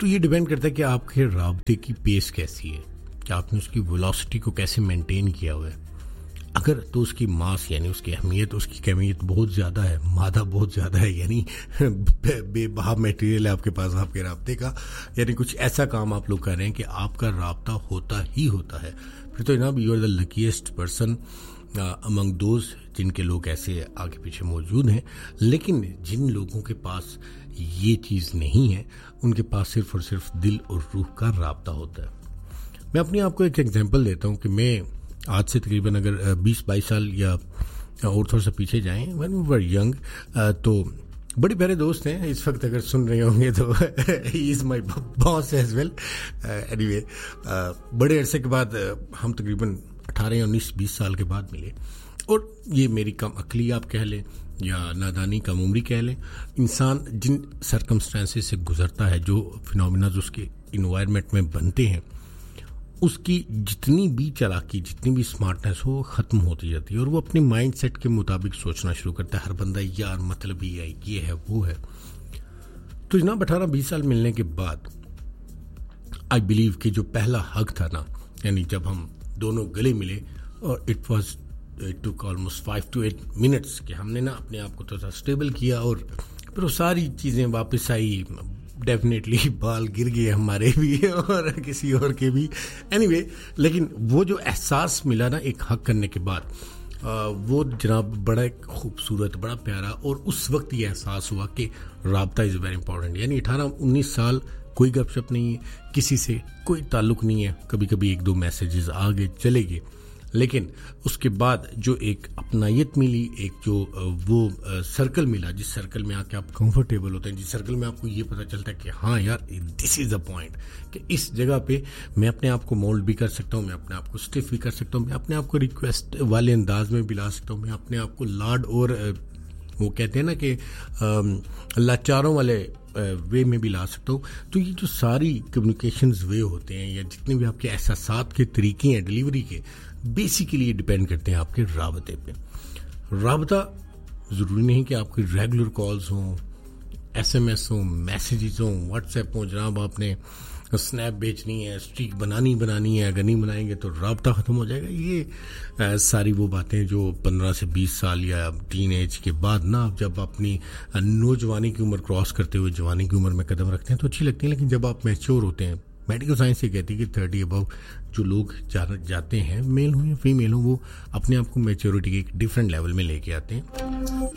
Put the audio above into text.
तो ये डिपेंड करता है कि आपके राब्ते की पेस कैसी है, कि आपने उसकी वेलोसिटी को कैसे मेंटेन किया हुआ है। अगर तो उसकी मास यानी उसकी अहमियत, उसकी कमियत बहुत ज़्यादा है, मादा बहुत ज़्यादा है, यानी बेबहा मटेरियल है आपके पास आपके राब्ते का, यानी कुछ ऐसा काम आप लोग कर रहे हैं कि आपका राब्ता होता ही होता है, फिर तो जनाब you are the luckiest person among those जिनके लोग ऐसे आगे पीछे मौजूद हैं। लेकिन जिन लोगों के पास ये चीज़ नहीं है, उनके पास सिर्फ और सिर्फ दिल और रूह का राब्ता होता है। मैं अपने आप को एक एग्जांपल देता हूँ कि मैं आज से तकरीबन अगर 20-22 साल या और थोड़ा सा पीछे जाएं, व्हेन वी वर यंग, तो बड़े प्यारे दोस्त हैं, इस वक्त अगर सुन रहे होंगे तो he is my boss as well. Anyway, बड़े अरसे के बाद हम तकरीबन 18-19-20 साल के बाद मिले, और ये मेरी कम अक्ली आप कह लें या नादानी कम उम्री कह लें। इंसान जिन सर्कमस्टेंसेस से गुजरता है, जो फिनोमिनाज उसके इन्वायरमेंट में बनते हैं, उसकी जितनी भी चालाकी, जितनी भी स्मार्टनेस हो, ख़त्म होती जाती है और वो अपने माइंड सेट के मुताबिक सोचना शुरू करता है। हर बंदा यार मतलब ही है, ये है वो है। तो जनाब 18-20 साल मिलने के बाद आई बिलीव कि जो पहला हक था ना, यानी जब हम दोनों गले मिले, और it took almost 5 to 8 minutes कि हमने ना अपने आप को थोड़ा स्टेबल किया, और फिर वो सारी चीज़ें वापस आई। डेफिनेटली बाल गिर गए हमारे भी और किसी और के भी। एनीवे, लेकिन वो जो एहसास मिला ना एक हक करने के बाद, वो जनाब बड़ा खूबसूरत, बड़ा प्यारा, और उस वक्त ये एहसास हुआ कि राब्ता इज़ वेरी इंपॉर्टेंट। यानी 18-19 साल कोई गपशप नहीं है, किसी से कोई ताल्लुक़ नहीं है, कभी कभी 1-2 मैसेजेस आ गए चले गए, लेकिन उसके बाद जो एक अपनायत मिली, एक जो वो सर्कल मिला, जिस सर्कल में आके आप कंफर्टेबल होते हैं, जिस सर्कल में आपको ये पता चलता है कि हाँ यार दिस इज़ द पॉइंट, कि इस जगह पे मैं अपने आप को मोल्ड भी कर सकता हूँ, मैं अपने आप को स्टिफ भी कर सकता हूँ, मैं अपने आप को रिक्वेस्ट वाले अंदाज में भी ला सकता हूँ, मैं अपने आप को लाड और वो कहते हैं ना कि लाचारों वाले वे में भी ला सकता हूँ। तो ये जो सारी कम्युनिकेशंस वे होते हैं, या जितने भी आपके एहसासात के तरीके हैं डिलीवरी के, बेसिकली डिपेंड करते हैं आपके राबते पे। राबता ज़रूरी नहीं कि आपकी रेगुलर कॉल्स हों, SMS हों, मैसेजेस हों, व्हाट्सएप हों। जनाब आपने स्नैप बेचनी है, स्ट्रीक बनानी है, अगर नहीं बनाएंगे तो राबता ख़त्म हो जाएगा। ये सारी वो बातें जो 15 से 20 साल या टीन एज के बाद ना, जब अपनी नौजवानी की उम्र क्रॉस करते हुए जवानी की उम्र में कदम रखते हैं तो अच्छी लगती हैं, लेकिन जब आप मैच्योर होते हैं, मेडिकल साइंस ये कहती है कि 30 अबव जो लोग जाते हैं, मेल हो या फीमेल हो, वो अपने आप को मैच्योरिटी के एक डिफरेंट लेवल में लेके आते हैं।